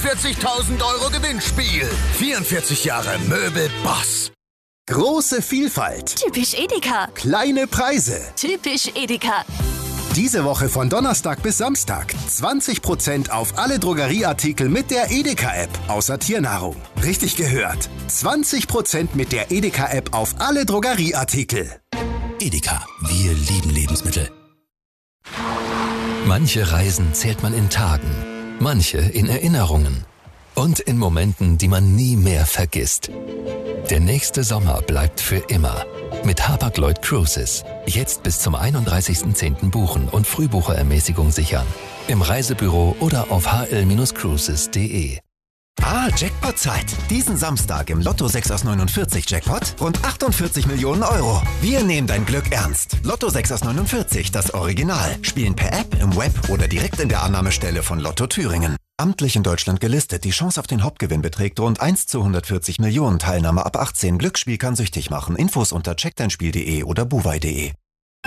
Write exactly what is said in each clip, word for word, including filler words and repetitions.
vierundvierzigtausend Euro Gewinnspiel. vierundvierzig Jahre Möbel Boss. Große Vielfalt. Typisch Edeka. Kleine Preise. Typisch Edeka. Diese Woche von Donnerstag bis Samstag zwanzig Prozent auf alle Drogerieartikel mit der Edeka-App, außer Tiernahrung. Richtig gehört. zwanzig Prozent mit der Edeka-App auf alle Drogerieartikel. Edeka, wir lieben Lebensmittel. Manche Reisen zählt man in Tagen, manche in Erinnerungen und in Momenten, die man nie mehr vergisst. Der nächste Sommer bleibt für immer. Mit Hapag-Lloyd Cruises. Jetzt bis zum einunddreißigsten zehnten buchen und Frühbucherermäßigung sichern. Im Reisebüro oder auf h l Cruises punkt d e. Ah, Jackpot-Zeit. Diesen Samstag im Lotto sechs aus neunundvierzig Jackpot rund achtundvierzig Millionen Euro. Wir nehmen dein Glück ernst. Lotto sechs aus neunundvierzig, das Original. Spielen per App, im Web oder direkt in der Annahmestelle von Lotto Thüringen. Amtlich in Deutschland gelistet. Die Chance auf den Hauptgewinn beträgt rund eins zu hundertvierzig Millionen. Teilnahme ab achtzehn. Glücksspiel kann süchtig machen. Infos unter check dein spiel punkt d e oder buwei punkt d e.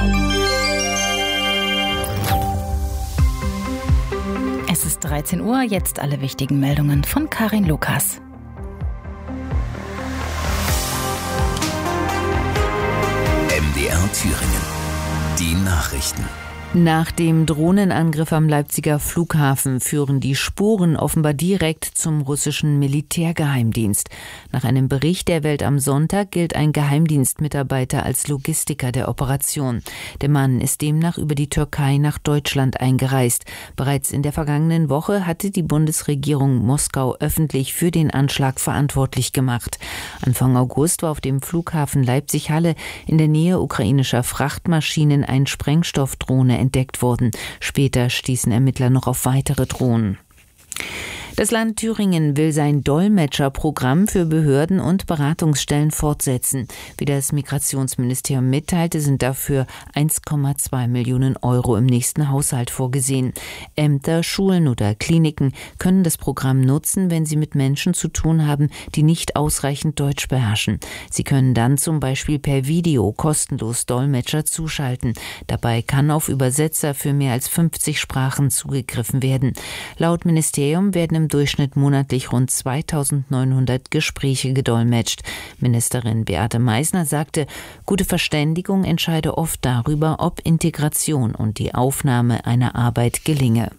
Es ist dreizehn Uhr, jetzt alle wichtigen Meldungen von Karin Lukas. M D R Thüringen. Die Nachrichten. Nach dem Drohnenangriff am Leipziger Flughafen führen die Spuren offenbar direkt zum russischen Militärgeheimdienst. Nach einem Bericht der Welt am Sonntag gilt ein Geheimdienstmitarbeiter als Logistiker der Operation. Der Mann ist demnach über die Türkei nach Deutschland eingereist. Bereits in der vergangenen Woche hatte die Bundesregierung Moskau öffentlich für den Anschlag verantwortlich gemacht. Anfang August war auf dem Flughafen Leipzig-Halle in der Nähe ukrainischer Frachtmaschinen ein Sprengstoffdrohne entdeckt worden. Später stießen Ermittler noch auf weitere Drohnen. Das Land Thüringen will sein Dolmetscherprogramm für Behörden und Beratungsstellen fortsetzen. Wie das Migrationsministerium mitteilte, sind dafür eins Komma zwei Millionen Euro im nächsten Haushalt vorgesehen. Ämter, Schulen oder Kliniken können das Programm nutzen, wenn sie mit Menschen zu tun haben, die nicht ausreichend Deutsch beherrschen. Sie können dann zum Beispiel per Video kostenlos Dolmetscher zuschalten. Dabei kann auf Übersetzer für mehr als fünfzig Sprachen zugegriffen werden. Laut Ministerium werden im Durchschnitt monatlich rund zweitausendneunhundert Gespräche gedolmetscht. Ministerin Beate Meissner sagte, gute Verständigung entscheide oft darüber, ob Integration und die Aufnahme einer Arbeit gelinge.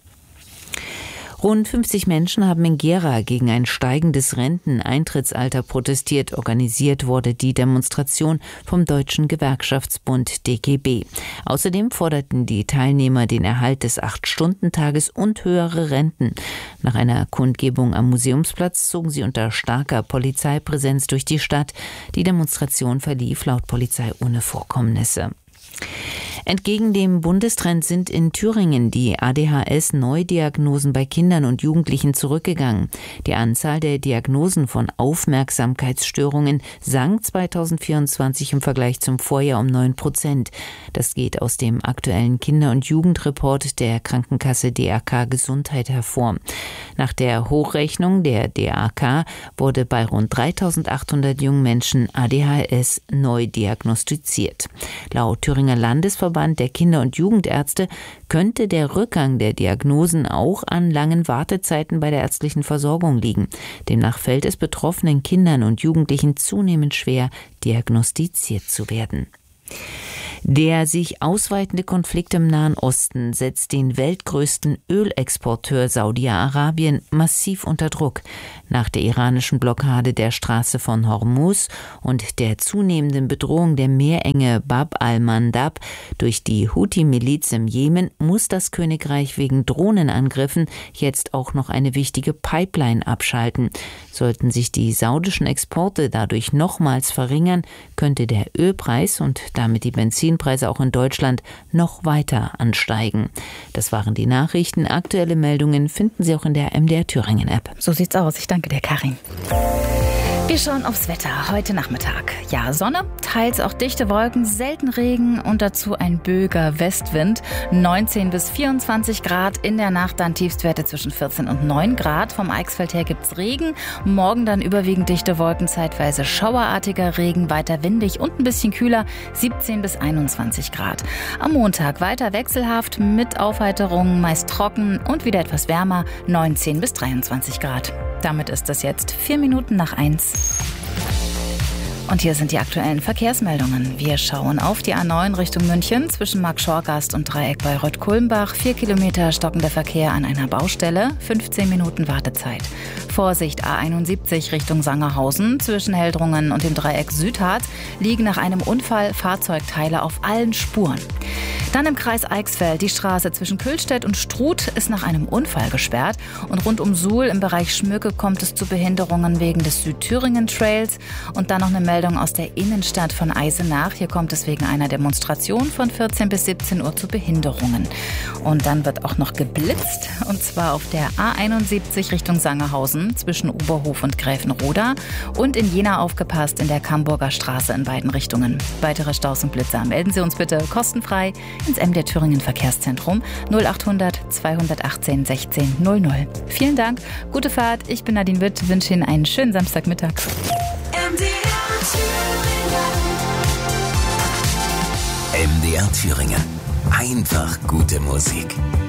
Rund fünfzig Menschen haben in Gera gegen ein steigendes Renteneintrittsalter protestiert. Organisiert wurde die Demonstration vom Deutschen Gewerkschaftsbund D G B. Außerdem forderten die Teilnehmer den Erhalt des acht-Stunden-Tages und höhere Renten. Nach einer Kundgebung am Museumsplatz zogen sie unter starker Polizeipräsenz durch die Stadt. Die Demonstration verlief laut Polizei ohne Vorkommnisse. Entgegen dem Bundestrend sind in Thüringen die A D H S-Neudiagnosen bei Kindern und Jugendlichen zurückgegangen. Die Anzahl der Diagnosen von Aufmerksamkeitsstörungen sank zweitausendvierundzwanzig im Vergleich zum Vorjahr um neun Prozent. Das geht aus dem aktuellen Kinder- und Jugendreport der Krankenkasse D A K Gesundheit hervor. Nach der Hochrechnung der D A K wurde bei rund dreitausendachthundert jungen Menschen A D H S neu diagnostiziert. Laut Thüringer Landesverband der Kinder- und Jugendärzte könnte der Rückgang der Diagnosen auch an langen Wartezeiten bei der ärztlichen Versorgung liegen. Demnach fällt es betroffenen Kindern und Jugendlichen zunehmend schwer, diagnostiziert zu werden. Der sich ausweitende Konflikt im Nahen Osten setzt den weltgrößten Ölexporteur Saudi-Arabien massiv unter Druck. Nach der iranischen Blockade der Straße von Hormuz und der zunehmenden Bedrohung der Meerenge Bab al-Mandab durch die Houthi-Miliz im Jemen muss das Königreich wegen Drohnenangriffen jetzt auch noch eine wichtige Pipeline abschalten. Sollten sich die saudischen Exporte dadurch nochmals verringern, könnte der Ölpreis und damit die Benzinpreise auch in Deutschland noch weiter ansteigen. Das waren die Nachrichten. Aktuelle Meldungen finden Sie auch in der M D R Thüringen App. So sieht's aus. Ich danke dir, Karin. Wir schauen aufs Wetter heute Nachmittag. Ja, Sonne, teils auch dichte Wolken, selten Regen und dazu ein böiger Westwind. neunzehn bis vierundzwanzig Grad, in der Nacht dann Tiefstwerte zwischen vierzehn und neun Grad. Vom Eichsfeld her gibt's Regen, morgen dann überwiegend dichte Wolken, zeitweise schauerartiger Regen, weiter windig und ein bisschen kühler, siebzehn bis einundzwanzig Grad. Am Montag weiter wechselhaft mit Aufheiterungen, meist trocken und wieder etwas wärmer, neunzehn bis dreiundzwanzig Grad. Damit ist es jetzt vier Minuten nach eins. Und hier sind die aktuellen Verkehrsmeldungen. Wir schauen auf die A neun Richtung München zwischen Markt-Schorgast und Dreieck bei Röttkulmbach. Vier Kilometer stockender Verkehr an einer Baustelle, fünfzehn Minuten Wartezeit. Vorsicht A einundsiebzig Richtung Sangerhausen zwischen Heldrungen und dem Dreieck Südharz liegen nach einem Unfall Fahrzeugteile auf allen Spuren. Dann im Kreis Eichsfeld. Die Straße zwischen Kühlstedt und Struth ist nach einem Unfall gesperrt. Und rund um Suhl im Bereich Schmücke kommt es zu Behinderungen wegen des Südthüringen-Trails. Und dann noch eine Meldung aus der Innenstadt von Eisenach. Hier kommt es wegen einer Demonstration von vierzehn bis siebzehn Uhr zu Behinderungen. Und dann wird auch noch geblitzt. Und zwar auf der A einundsiebzig Richtung Sangerhausen zwischen Oberhof und Gräfenroda. Und in Jena aufgepasst in der Camburger Straße in beiden Richtungen. Weitere Staus und Blitzer melden Sie uns bitte kostenfrei ins M D R Thüringen Verkehrszentrum null achthundert zweihundertachtzehn sechzehn null null. Vielen Dank, gute Fahrt. Ich bin Nadine Witt, wünsche Ihnen einen schönen Samstagmittag. M D R Thüringen. M D R Thüringen. Einfach gute Musik.